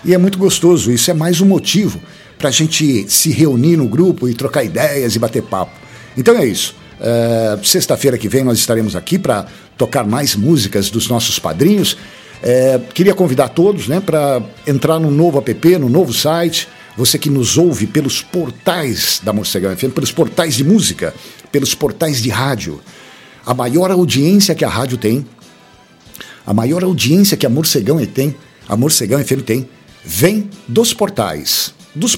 E é muito gostoso, isso é mais um motivo para a gente se reunir no grupo e trocar ideias e bater papo. Então é isso. Sexta-feira que vem nós estaremos aqui para tocar mais músicas dos nossos padrinhos. Queria convidar todos, né, para entrar no novo app, no novo site. Você que nos ouve pelos portais da Morcegão FM, pelos portais de música, pelos portais de rádio. A maior audiência que a rádio tem, a maior audiência que a Morcegão FM tem, vem dos portais.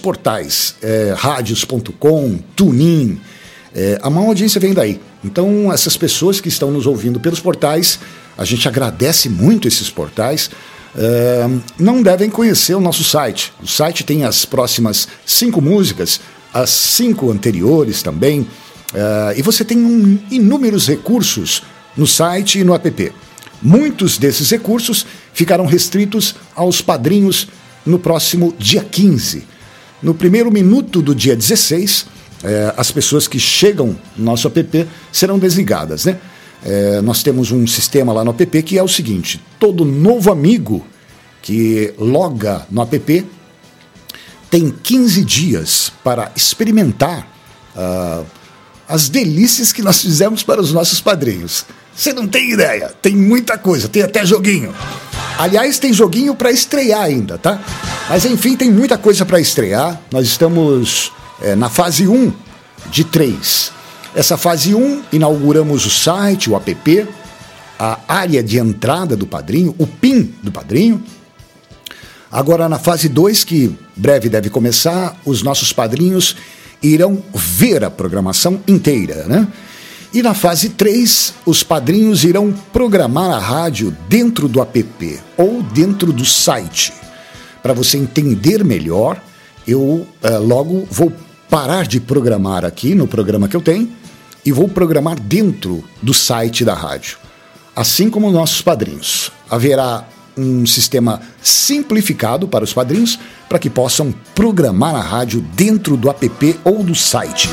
Radios.com, TuneIn. A maior audiência vem daí. Então, essas pessoas que estão nos ouvindo pelos portais, a gente agradece muito esses portais, não devem conhecer o nosso site. O site tem as próximas 5 músicas, as 5 anteriores também, e você tem inúmeros recursos no site e no app. Muitos desses recursos ficarão restritos aos padrinhos no próximo dia 15. No primeiro minuto do dia 16, as pessoas que chegam no nosso app serão desligadas, né? Nós temos um sistema lá no app que é o seguinte: todo novo amigo que loga no app tem 15 dias para experimentar as delícias que nós fizemos para os nossos padrinhos. Você não tem ideia, tem muita coisa, tem até joguinho. Aliás, tem joguinho para estrear ainda, tá? Mas enfim, tem muita coisa para estrear. Nós estamos na fase 1 de 3. Essa fase 1, inauguramos o site, o app, a área de entrada do padrinho, o PIN do padrinho. Agora, na fase 2, que breve deve começar, os nossos padrinhos irão ver a programação inteira, né? E na fase 3, os padrinhos irão programar a rádio dentro do app ou dentro do site. Para você entender melhor, eu logo vou parar de programar aqui no programa que eu tenho e vou programar dentro do site da rádio. Assim como nossos padrinhos. Haverá um sistema simplificado para os padrinhos para que possam programar a rádio dentro do app ou do site.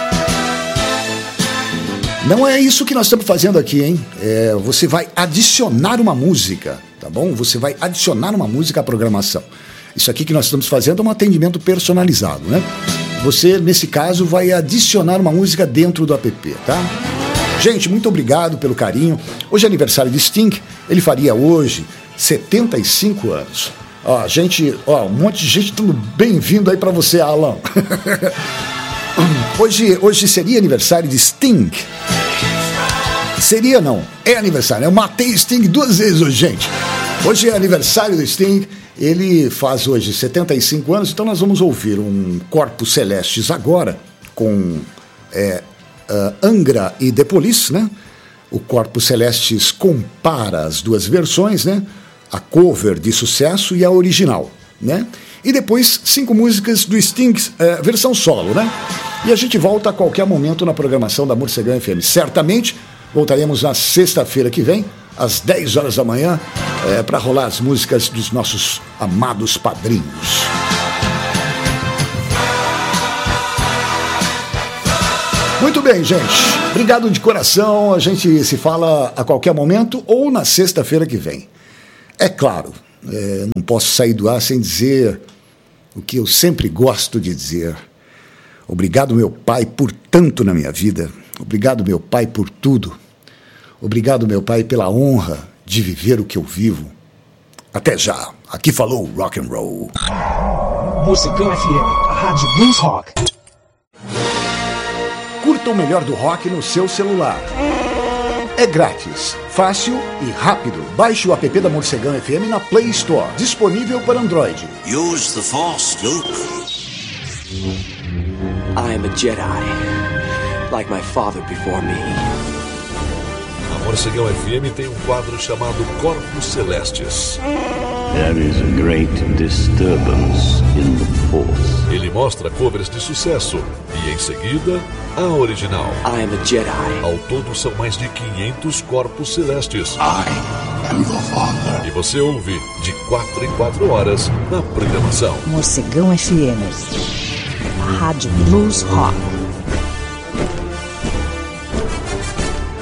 Não é isso que nós estamos fazendo aqui, hein? Você vai adicionar uma música, tá bom? Você vai adicionar uma música à programação. Isso aqui que nós estamos fazendo é um atendimento personalizado, né? Você, nesse caso, vai adicionar uma música dentro do app, tá? Gente, muito obrigado pelo carinho. Hoje é aniversário de Sting. Ele faria hoje 75 anos. Um monte de gente dando bem-vindo aí pra você, Alan. Hoje seria aniversário de Sting. Seria não, é aniversário. Eu matei Sting 2 vezes hoje, gente. Hoje é aniversário do Sting. Ele faz hoje 75 anos, então nós vamos ouvir um Corpus Celestis agora, com Angra e The Police, né? O Corpus Celestis compara as duas versões, né? A cover de sucesso e a original, né? E depois 5 músicas do Sting, versão solo, né? E a gente volta a qualquer momento na programação da Morcegão FM. Certamente voltaremos na sexta-feira que vem, às 10 horas da manhã, para rolar as músicas dos nossos amados padrinhos. Muito bem, gente. Obrigado de coração. A gente se fala a qualquer momento ou na sexta-feira que vem. É claro, não posso sair do ar sem dizer o que eu sempre gosto de dizer. Obrigado, meu pai, por tanto na minha vida. Obrigado, meu pai, por tudo. Obrigado, meu pai, pela honra de viver o que eu vivo. Até já. Aqui falou Rock and Roll. Morcegão FM, a rádio Blues Rock. Curta o melhor do rock no seu celular. É grátis, fácil e rápido. Baixe o app da Morcegão FM na Play Store. Disponível para Android. Use the Force, Luke. I am a Jedi, like my father before me. A Morcegão FM tem um quadro chamado Corpus Celestis. There is a great disturbance in the Force. Ele mostra covers de sucesso e, em seguida, a original. I am a Jedi. Ao todo, são mais de 500 Corpus Celestis. I am your father. E você ouve de 4 em 4 horas na programação. Morcegão FM, a rádio Blues Rock.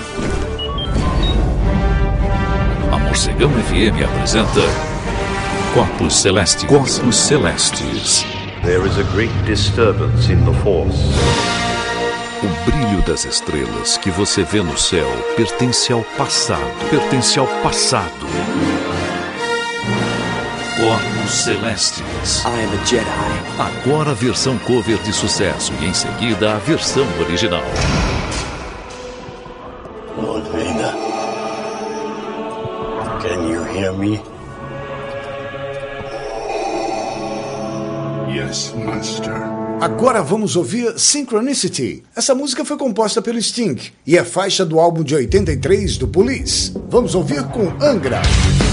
A Morcegão FM apresenta Corpos celestes. Corpos celestes. There is a great disturbance in the Force. O brilho das estrelas que você vê no céu pertence ao passado. Pertence ao passado. Corpos celestes. I am a Jedi. Agora a versão cover de sucesso e em seguida a versão original. Lord Vader, can you hear me? Yes, Master. Agora vamos ouvir Synchronicity. Essa música foi composta pelo Sting e é faixa do álbum de 83 do Police. Vamos ouvir com Angra.